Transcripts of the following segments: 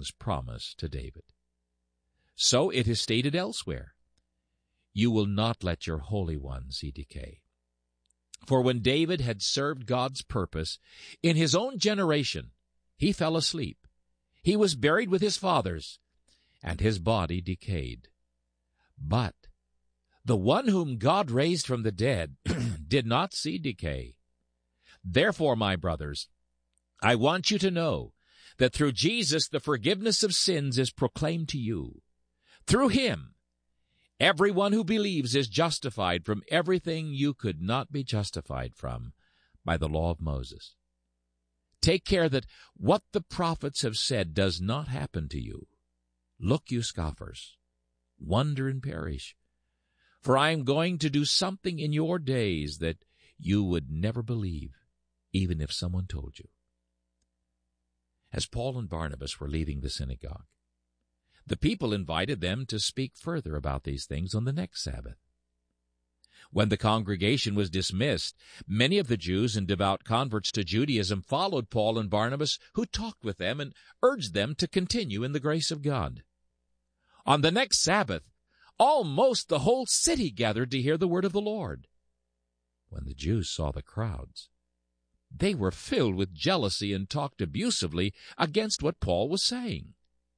things promised to David. So it is stated elsewhere, "You will not let your Holy One see decay." For when David had served God's purpose in his own generation, he fell asleep. He was buried with his fathers, and his body decayed. But the one whom God raised from the dead did not see decay. Therefore, my brothers, I want you to know that through Jesus the forgiveness of sins is proclaimed to you. Through him, everyone who believes is justified from everything you could not be justified from by the law of Moses. Take care that what the prophets have said does not happen to you. Look, you scoffers, wonder and perish, for I am going to do something in your days that you would never believe, even if someone told you. As Paul and Barnabas were leaving the synagogue, the people invited them to speak further about these things on the next Sabbath. When the congregation was dismissed, many of the Jews and devout converts to Judaism followed Paul and Barnabas, who talked with them and urged them to continue in the grace of God. On the next Sabbath, almost the whole city gathered to hear the word of the Lord. When the Jews saw the crowds, they were filled with jealousy and talked abusively against what Paul was saying.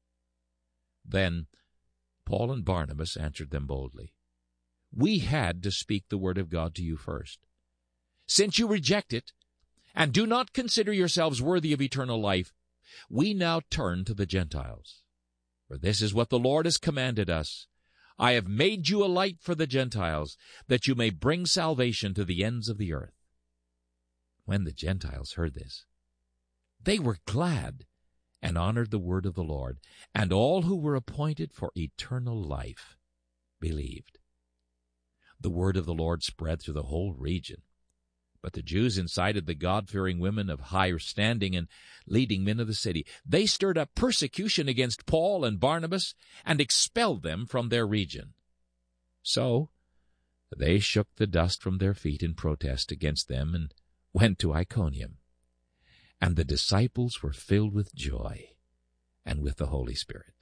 Then Paul and Barnabas answered them boldly, "We had to speak the word of God to you first. Since you reject it and do not consider yourselves worthy of eternal life, we now turn to the Gentiles. For this is what the Lord has commanded us. I have made you a light for the Gentiles, that you may bring salvation to the ends of the earth." When the Gentiles heard this, they were glad and honored the word of the Lord, and all who were appointed for eternal life believed. The word of the Lord spread through the whole region, but the Jews incited the God-fearing women of higher standing and leading men of the city. They stirred up persecution against Paul and Barnabas and expelled them from their region. So they shook the dust from their feet in protest against them and went to Iconium. And the disciples were filled with joy and with the Holy Spirit.